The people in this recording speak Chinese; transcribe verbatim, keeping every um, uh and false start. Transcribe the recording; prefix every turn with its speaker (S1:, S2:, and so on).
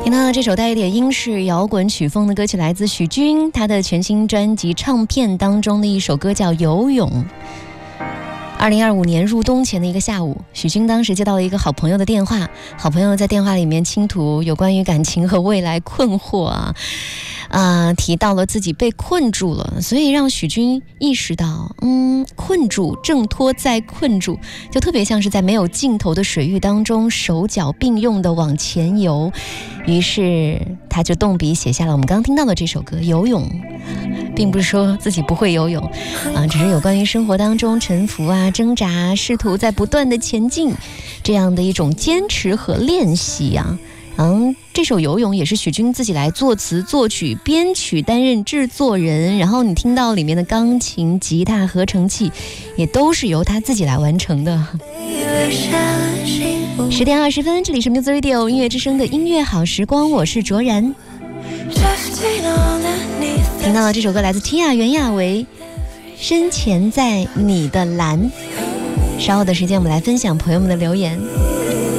S1: 听到这首带一点英式摇滚曲风的歌曲来自许君，他的全新专辑唱片当中的一首歌叫《游泳》。二零二五年入冬前的一个下午，许君当时接到了一个好朋友的电话，好朋友在电话里面倾吐有关于感情和未来困惑啊，啊、呃，提到了自己被困住了，所以让许君意识到，嗯，困住、挣脱再困住，就特别像是在没有尽头的水域当中，手脚并用的往前游。于是他就动笔写下了我们刚刚听到的这首歌《游泳》，并不是说自己不会游泳啊，只是有关于生活当中沉浮啊、挣扎、试图在不断的前进这样的一种坚持和练习啊。嗯，这首《游泳》也是许君自己来作词、作曲、编曲，担任制作人。然后你听到里面的钢琴、吉他、合成器，也都是由他自己来完成的。十点二十分，这里是 Music Radio 音乐之声的音乐好时光，我是卓然。听到了这首歌来自 Tia 袁娅维，深潜在你的蓝。稍后的时间，我们来分享朋友们的留言。